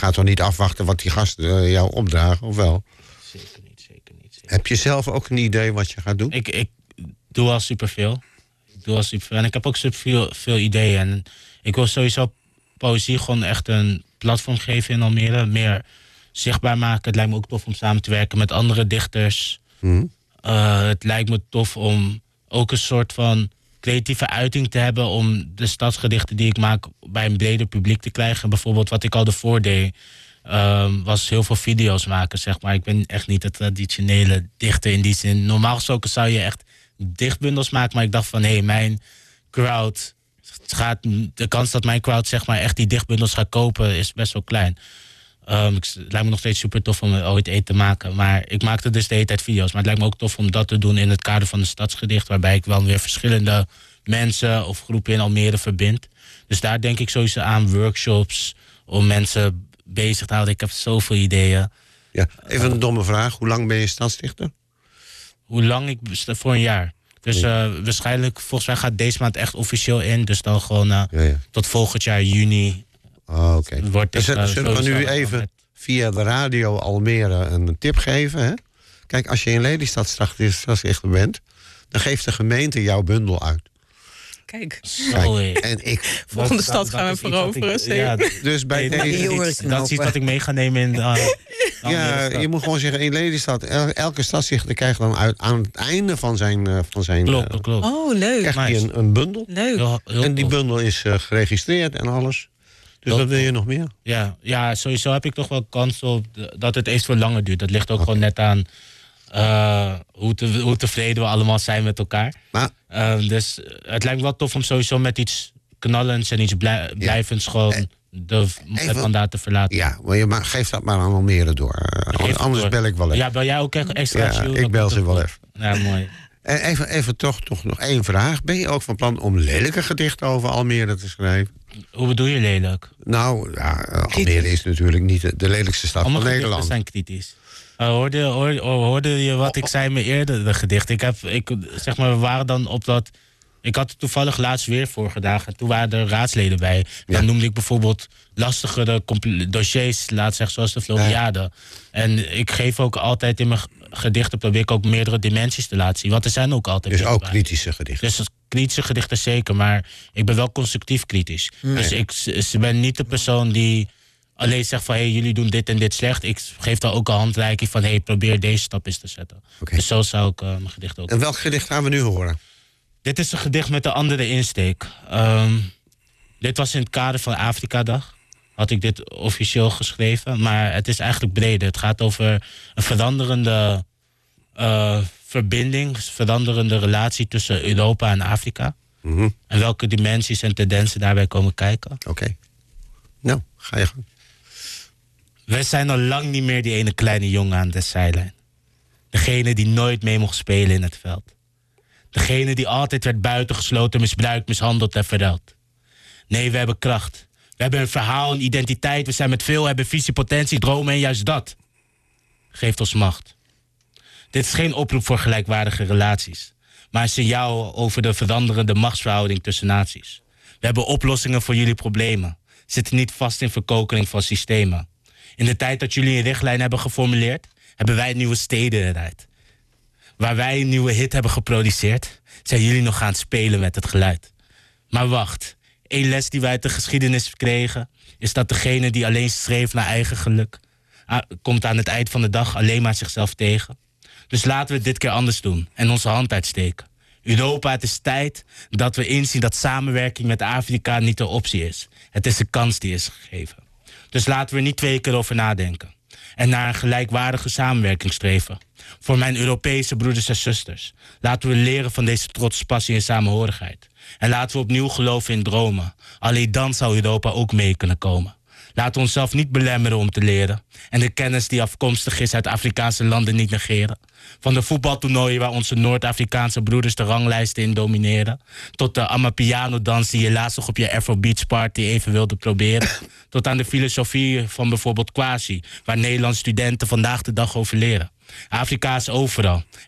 gaat toch niet afwachten wat die gasten jou opdragen, of wel? Zeker niet. Heb je zelf ook een idee wat je gaat doen? Ik doe al superveel. En ik heb ook veel ideeën. En ik wil sowieso poëzie gewoon echt een platform geven in Almere. Meer zichtbaar maken. Het lijkt me ook tof om samen te werken met andere dichters. Het lijkt me tof om ook een soort van creatieve uiting te hebben, om de stadsgedichten die ik maak bij een breder publiek te krijgen. Bijvoorbeeld wat ik al ervoor deed, was heel veel video's maken, zeg maar. Ik ben echt niet de traditionele dichter in die zin. Normaal gesproken zou je echt dichtbundels maken, maar ik dacht van, mijn crowd de kans dat mijn crowd, zeg maar, echt die dichtbundels gaat kopen is best wel klein. Het lijkt me nog steeds super tof om ooit één te maken. Maar ik maakte dus de hele tijd video's. Maar het lijkt me ook tof om dat te doen in het kader van een stadsgedicht, waarbij ik wel weer verschillende mensen of groepen in Almere verbind. Dus daar denk ik sowieso aan, workshops, om mensen bezig te houden. Ik heb zoveel ideeën. Ja, even een domme vraag. Hoe lang ben je stadsdichter? Hoe lang? Voor een jaar. Dus waarschijnlijk, volgens mij gaat deze maand echt officieel in. Dus dan gewoon tot volgend jaar juni. Oké. Dus zullen we nu even via de radio Almere een tip geven? Hè? Kijk, als je in Lelystad stadsdichter bent, dan geeft de gemeente jouw bundel uit. Kijk. En volgende stad gaan we veroveren. Ja, dus bij deze... Dat is iets wat ik mee ga nemen in... je moet gewoon zeggen, in Lelystad, elke stadsdichter krijgt dan aan het einde van zijn klopt. Oh, leuk. Krijgt hij een bundel. Leuk. Heel en die bundel is geregistreerd en alles. Dus wat wil je nog meer? Ja, sowieso heb ik toch wel kans op dat het eventueel langer duurt. Dat ligt ook gewoon net aan hoe tevreden we allemaal zijn met elkaar. Dus het lijkt me wel tof om sowieso met iets knallends en iets blijvends gewoon het mandaat te verlaten. Ja, maar je geeft dat maar aan Almere door. Anders bel ik wel even. Ja, bel jij ook echt extra? Ja, ik bel ze wel even. Ja, mooi. En even toch nog één vraag. Ben je ook van plan om lelijke gedichten over Almere te schrijven? Hoe bedoel je lelijk? Nou, Almere is natuurlijk niet de lelijkste stad van Nederland. Allemaal zijn kritisch. Hoorde je wat ik zei in mijn eerdere gedicht? Zeg maar, we waren dan op dat... Ik had het toevallig laatst weer voorgedragen. Toen waren er raadsleden bij. Dan noemde ik bijvoorbeeld lastigere dossiers, laat zeggen, zoals de Floriade. En ik geef ook altijd in mijn gedichten, probeer ik ook meerdere dimensies te laten zien. Want er zijn ook altijd... Dus ook bij. Kritische gedichten? Dus kritische gedichten zeker, maar ik ben wel constructief kritisch. Dus ik ben niet de persoon die alleen zegt van, jullie doen dit en dit slecht. Ik geef dan ook een handreiking van, probeer deze stap eens te zetten. Okay. Dus zo zou ik mijn gedicht ook... En welk gedicht gaan we nu horen? Dit is een gedicht met een andere insteek. Dit was in het kader van Afrika-dag. Had ik dit officieel geschreven. Maar het is eigenlijk breder. Het gaat over een veranderende verbinding, veranderende relatie tussen Europa en Afrika. En welke dimensies en tendensen daarbij komen kijken. Oké. Nou, ga je gang. We zijn al lang niet meer die ene kleine jongen aan de zijlijn. Degene die nooit mee mocht spelen in het veld. Degene die altijd werd buitengesloten, misbruikt, mishandeld en verruild. Nee, we hebben kracht. We hebben een verhaal, een identiteit. We zijn met veel, hebben visie, potentie, dromen en juist dat geeft ons macht. Dit is geen oproep voor gelijkwaardige relaties, maar een signaal over de veranderende machtsverhouding tussen naties. We hebben oplossingen voor jullie problemen. Zitten niet vast in verkokeling van systemen. In de tijd dat jullie een richtlijn hebben geformuleerd, hebben wij nieuwe steden eruit. Waar wij een nieuwe hit hebben geproduceerd, zijn jullie nog aan het spelen met het geluid. Maar wacht, één les die wij uit de geschiedenis kregen, is dat degene die alleen streeft naar eigen geluk, komt aan het eind van de dag alleen maar zichzelf tegen. Dus laten we het dit keer anders doen en onze hand uitsteken. Europa, het is tijd dat we inzien dat samenwerking met Afrika niet de optie is. Het is een kans die is gegeven. Dus laten we er niet 2 keer over nadenken. En naar een gelijkwaardige samenwerking streven. Voor mijn Europese broeders en zusters. Laten we leren van deze trots, passie en samenhorigheid. En laten we opnieuw geloven in dromen. Alleen dan zou Europa ook mee kunnen komen. Laten we onszelf niet belemmeren om te leren. En de kennis die afkomstig is uit Afrikaanse landen niet negeren. Van de voetbaltoernooien waar onze Noord-Afrikaanse broeders de ranglijsten in domineren. Tot de Amapiano-dans die je laatst nog op je Afro Beach Party even wilde proberen. Tot aan de filosofie van bijvoorbeeld Kwasi, waar Nederlandse studenten vandaag de dag over leren. Afrika is overal.